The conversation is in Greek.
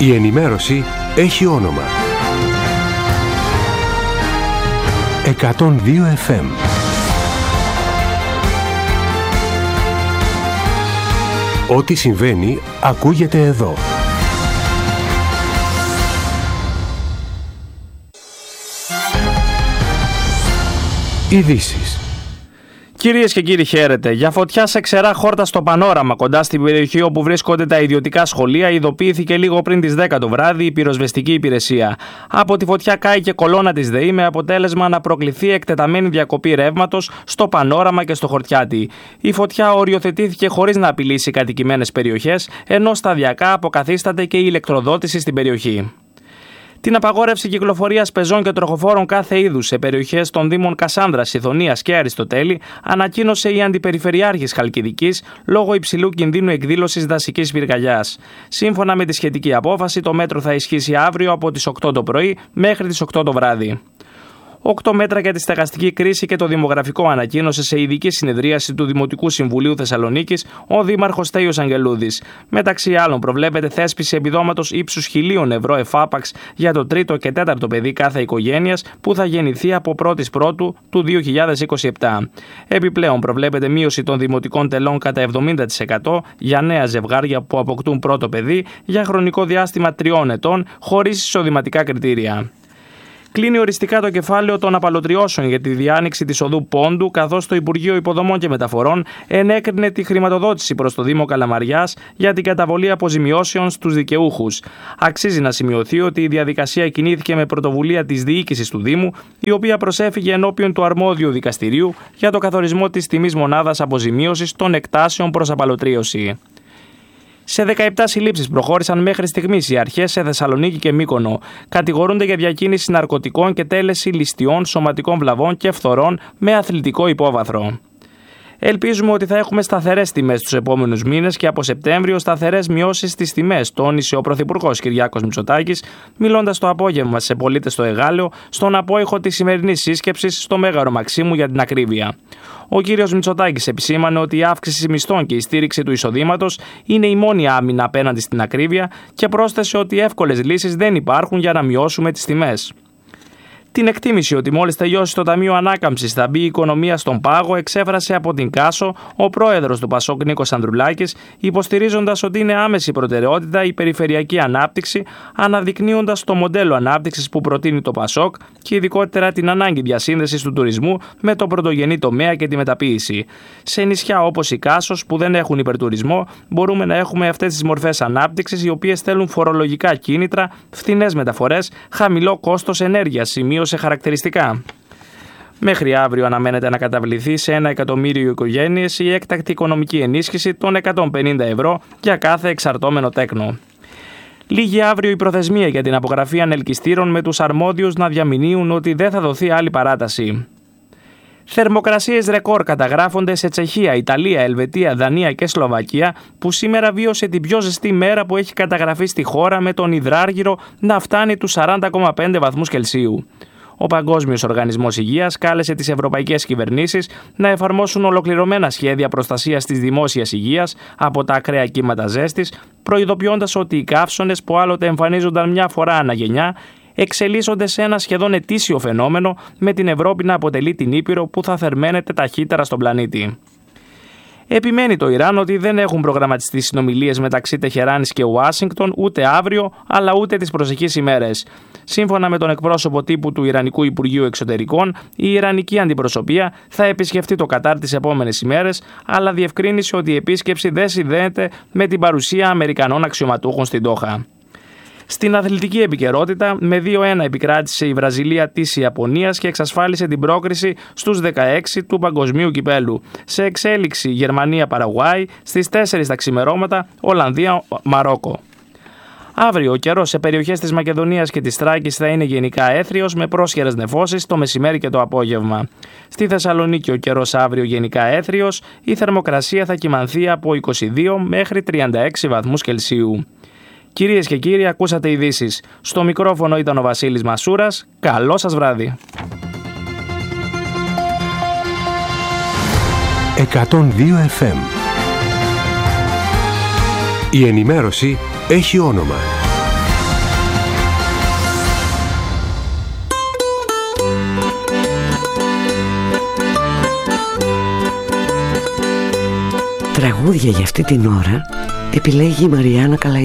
Η ενημέρωση έχει όνομα. 102 FM. Ό,τι συμβαίνει ακούγεται εδώ. Ειδήσεις. Κυρίες και κύριοι, χαίρετε. Για φωτιά σε ξερά χόρτα στο Πανόραμα, κοντά στην περιοχή όπου βρίσκονται τα ιδιωτικά σχολεία, ειδοποιήθηκε λίγο πριν τις 10 το βράδυ η πυροσβεστική υπηρεσία. Από τη φωτιά κάηκε κολόνα της ΔΕΗ με αποτέλεσμα να προκληθεί εκτεταμένη διακοπή ρεύματος στο Πανόραμα και στο Χορτιάτι. Η φωτιά οριοθετήθηκε χωρίς να απειλήσει κατοικημένες περιοχές, ενώ σταδιακά αποκαθίσταται και η ηλεκτροδότηση στην περιοχή. Την απαγόρευση κυκλοφορίας πεζών και τροχοφόρων κάθε είδους σε περιοχές των Δήμων Κασάνδρας, Ιδονίας και Αριστοτέλη ανακοίνωσε η Αντιπεριφερειάρχης Χαλκιδικής λόγω υψηλού κινδύνου εκδήλωσης δασικής πυρκαγιάς. Σύμφωνα με τη σχετική απόφαση, το μέτρο θα ισχύσει αύριο από τις 8 το πρωί μέχρι τις 8 το βράδυ. 8 μέτρα για τη στεγαστική κρίση και το δημογραφικό ανακοίνωσε σε ειδική συνεδρίαση του Δημοτικού Συμβουλίου Θεσσαλονίκης ο Δήμαρχος Στέλιος Αγγελούδης. Μεταξύ άλλων, προβλέπεται θέσπιση επιδόματος ύψους 1.000 ευρώ εφάπαξ για το 3ο και 4ο παιδί κάθε οικογένειας που θα γεννηθεί από 1η Πρώτου του 2027. Επιπλέον, προβλέπεται μείωση των δημοτικών τελών κατά 70% για νέα ζευγάρια που αποκτούν πρώτο παιδί για χρονικό διάστημα 3 ετών χωρίς εισοδηματικά κριτήρια. Κλείνει οριστικά το κεφάλαιο των απαλωτριώσεων για τη διάνοιξη της οδού Πόντου, καθώς το Υπουργείο Υποδομών και Μεταφορών ενέκρινε τη χρηματοδότηση προς το Δήμο Καλαμαριάς για την καταβολή αποζημιώσεων στους δικαιούχους. Αξίζει να σημειωθεί ότι η διαδικασία κινήθηκε με πρωτοβουλία της διοίκησης του Δήμου, η οποία προσέφυγε ενώπιον του αρμόδιου δικαστηρίου για το καθορισμό της τιμής μονάδας αποζημίωσης των εκτάσεων προς απαλωτρίωση. Σε 17 συλλήψεις προχώρησαν μέχρι στιγμής οι αρχές σε Θεσσαλονίκη και Μύκονο. Κατηγορούνται για διακίνηση ναρκωτικών και τέλεση ληστιών, σωματικών βλαβών και φθορών με αθλητικό υπόβαθρο. Ελπίζουμε ότι θα έχουμε σταθερές τιμές τους επόμενους μήνες και από Σεπτέμβριο σταθερές μειώσεις στις τιμές, τόνισε ο Πρωθυπουργός Κυριάκος Μητσοτάκης, μιλώντας το απόγευμα σε πολίτες στο Εγάλεο, στον απόϊχο της σημερινής σύσκεψης στο Μέγαρο Μαξίμου για την ακρίβεια. Ο κύριος Μητσοτάκης επισήμανε ότι η αύξηση μισθών και η στήριξη του εισοδήματος είναι η μόνη άμυνα απέναντι στην ακρίβεια και πρόσθεσε ότι εύκολες λύσεις δεν υπάρχουν για να μειώσουμε τις τιμές. Την εκτίμηση ότι μόλις τελειώσει το Ταμείο Ανάκαμψης θα μπει η οικονομία στον πάγο εξέφρασε από την Κάσο ο πρόεδρος του Πασόκ Νίκος Ανδρουλάκης, υποστηρίζοντας ότι είναι άμεση προτεραιότητα η περιφερειακή ανάπτυξη, αναδεικνύοντας το μοντέλο ανάπτυξης που προτείνει το Πασόκ και ειδικότερα την ανάγκη διασύνδεσης του τουρισμού με το πρωτογενή τομέα και τη μεταποίηση. Σε νησιά όπως η Κάσος που δεν έχουν υπερτουρισμό, μπορούμε να έχουμε αυτές τις μορφές ανάπτυξης οι οποίες θέλουν φορολογικά κίνητρα, φθηνές μεταφορές, χαμηλό κόστος ενέργειας, σε χαρακτηριστικά. Μέχρι αύριο αναμένεται να καταβληθεί σε 1 εκατομμύριο οικογένειες η έκτακτη οικονομική ενίσχυση των 150 ευρώ για κάθε εξαρτώμενο τέκνο. Λήγει αύριο η προθεσμία για την απογραφή ανελκυστήρων με τους αρμόδιους να διαμηνύουν ότι δεν θα δοθεί άλλη παράταση. Θερμοκρασίες ρεκόρ καταγράφονται σε Τσεχία, Ιταλία, Ελβετία, Δανία και Σλοβακία, που σήμερα βίωσε την πιο ζεστή μέρα που έχει καταγραφεί στη χώρα, με τον υδράργυρο να φτάνει τους 40,5 βαθμούς Κελσίου. Ο Παγκόσμιος Οργανισμός Υγείας κάλεσε τις ευρωπαϊκές κυβερνήσεις να εφαρμόσουν ολοκληρωμένα σχέδια προστασίας της δημόσιας υγείας από τα ακραία κύματα ζέστης, προειδοποιώντας ότι οι καύσωνες που άλλοτε εμφανίζονταν μια φορά ανά γενιά εξελίσσονται σε ένα σχεδόν ετήσιο φαινόμενο, με την Ευρώπη να αποτελεί την ήπειρο που θα θερμαίνεται ταχύτερα στον πλανήτη. Επιμένει το Ιράν ότι δεν έχουν προγραμματιστεί συνομιλίες μεταξύ Τεχεράνης και Ουάσιγκτον ούτε αύριο, αλλά ούτε τις προσεχείς ημέρες. Σύμφωνα με τον εκπρόσωπο τύπου του Ιρανικού Υπουργείου Εξωτερικών, η Ιρανική αντιπροσωπεία θα επισκεφτεί το Κατάρ τις επόμενες ημέρες, αλλά διευκρίνησε ότι η επίσκεψη δεν συνδέεται με την παρουσία Αμερικανών αξιωματούχων στην Ντόχα. Στην αθλητική επικαιρότητα, με 2-1 επικράτησε η Βραζιλία της Ιαπωνίας και εξασφάλισε την πρόκριση στους 16 του Παγκοσμίου Κυπέλου. Σε εξέλιξη Γερμανία-Παραγουάη, στις 4 τα ξημερώματα Ολλανδία-Μαρόκο. Αύριο ο καιρός σε περιοχές της Μακεδονίας και της Θράκης θα είναι γενικά έθριος με πρόσχερες νεφώσεις το μεσημέρι και το απόγευμα. Στη Θεσσαλονίκη ο καιρός αύριο γενικά έθριος, η θερμοκρασία θα κυμανθεί από 22 μέχρι 36 βαθμούς Κελσίου. Κυρίες και κύριοι, ακούσατε ειδήσεις. Στο μικρόφωνο ήταν ο Βασίλης Μασούρας. Καλό σας βράδυ. 102 FM. Η ενημέρωση έχει όνομα. Τραγούδια για αυτή την ώρα επιλέγει η Μαριάννα Καλαϊτζή.